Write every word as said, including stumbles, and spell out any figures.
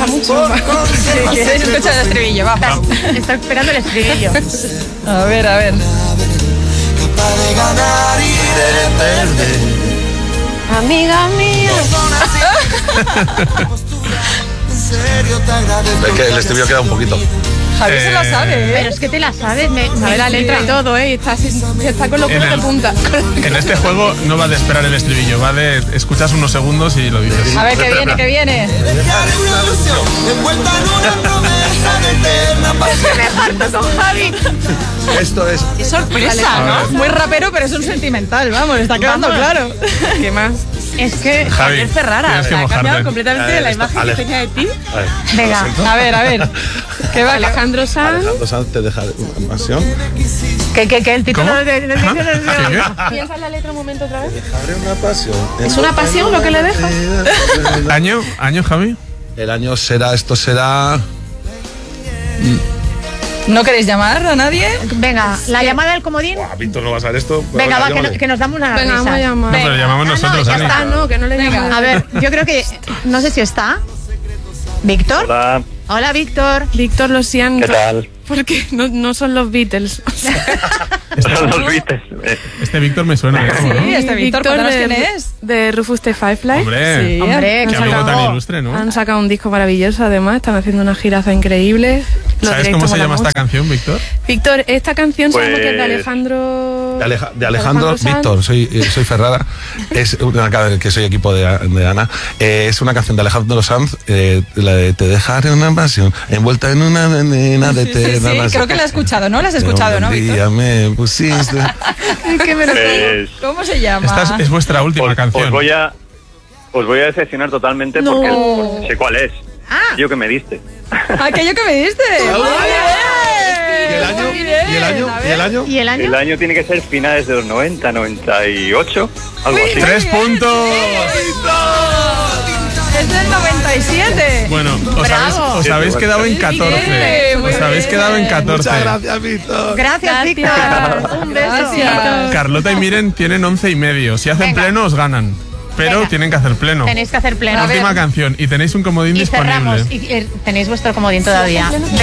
gusta mucho. ¿Quieres escuchar el estribillo? Vamos. Estoy esperando el estribillo. A ver, a ver. Capaz de ganar y de perder. Amiga mía. En serio te agradezco. Es que el estribillo queda un poquito. Javi se la sabe, ¿eh? Pero es que te la sabes, me, Sabe me la letra y todo, ¿eh? Y está, así, está con los En pelos de el- punta. En este juego no va de esperar el estribillo, va de escuchas unos segundos y lo dices. A ver, que viene, que viene. Dejaré una ilusión envuelta en una promesa de eterna pasión. me parto con Javi. Esto es. Qué sorpresa, ¿no? Muy rapero, pero es un sentimental, vamos, está quedando Vamos. claro. ¿Qué más? Es que Javi, Es Ferrara, tienes o que sea, ha cambiado mojarte. completamente A ver, la esto, imagen Ale. que tenía de ti. A ver, Venga. lo siento. A ver, a ver. ¿Qué va? Alejandro Sanz. Alejandro Sanz te deja una pasión. que, que, que el título ¿Cómo? de, de, de- ¿Ah? de- de- ¿Qué, qué? Piensa en la letra un momento otra vez. Dejaré una pasión. ¿Es una pasión lo que le deja? ¿Año? ¿Año, Javi? El año será, esto será. ¿No queréis llamar a nadie? Venga, la llamada del comodín. Buah, Víctor, no vas a ver esto. Venga, va, que, llámale. no- que nos damos una Venga, vamos a risa. llamar. No, pero llamamos Ah, no, nosotros, ya Ani. está. Ah, no, que no le Venga. llamo. A ver, yo creo que no sé si está. ¿Víctor? Hola, Hola, Víctor. Víctor, lo siento. ¿qué tal? Porque no, no son los Beatles. Son los Beatles. Eh, Este Víctor me suena. ¿eh? ¿No? Sí, este Víctor, cuéntanos de, quién es. de Rufus the Firefly. Hombre, Sí. Hombre, qué han amigo sacado- tan ilustre, ¿no? Han sacado un disco maravilloso, además. Están haciendo una giraza increíble. Los ¿Sabes directos cómo se molan llama esta mucho. canción, Víctor? Víctor, esta canción sabemos que es de Pues- Alejandro... De, Aleja- de Alejandro, Sanz. Víctor, soy, eh, soy Ferrara, es una, que soy equipo de, de Ana, eh, es una canción de Alejandro Sanz, eh, la de Te dejaré una pasión, envuelta en una venena de Sí, sí, eterna sí, pasión. creo que la he escuchado, ¿no? La has escuchado, ¿no, Un día Víctor? me pusiste. que me lo pues, ¿Cómo se llama? Esta es, es vuestra última os, canción. os voy a os voy a decepcionar totalmente No. porque el- sé cuál es. Ah. Yo que me diste. Aquello que me diste. Muy ¿Y el año? Muy bien. ¿Y el año? A ¿Y ver. el año? ¿Y el año? El año tiene que ser finales de los noventa, noventa y ocho, algo así. ¡Tres puntos! Es del noventa y siete. Bueno, os habéis, os habéis quedado en catorce. bien, muy Os habéis bien. quedado en catorce. Muchas gracias, Víctor. Gracias, Víctor. Un beso. Gracias. Carlota y Miren tienen once y medio. Si hacen Venga. pleno, os ganan. Pero Venga. tienen que hacer pleno. Tenéis que hacer pleno. Última canción y tenéis un comodín Y disponible. cerramos. Y, y tenéis vuestro comodín todavía.